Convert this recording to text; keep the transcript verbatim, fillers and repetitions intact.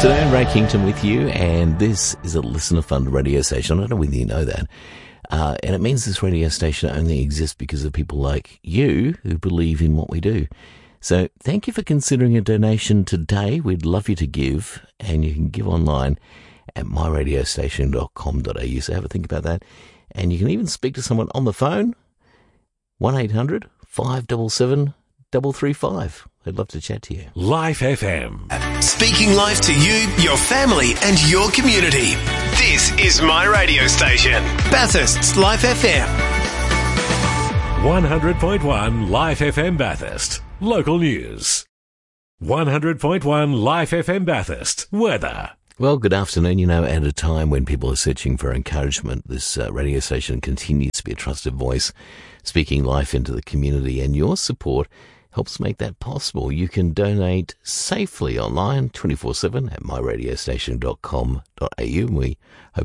afternoon, Ray Kington with you, and this is a listener-funded radio station. I don't know whether you know that. Uh, and it means this radio station only exists because of people like you who believe in what we do. So thank you for considering a donation today. We'd love you to give, and you can give online at my radio station dot com dot a u. So have a think about that. And you can even speak to someone on the phone, one eight hundred five seven seven three three five. I'd love to chat to you. Life F M. Speaking life to you, your family and your community. This is my radio station, Bathurst's Life F M. one hundred point one Life F M Bathurst. Local news. one hundred point one Life F M Bathurst. Weather. Well, good afternoon. You know, at a time when people are searching for encouragement, this uh, radio station continues to be a trusted voice, speaking life into the community, and your support helps make that possible. You can donate safely online twenty-four seven at my radio station dot com dot a u, and we hope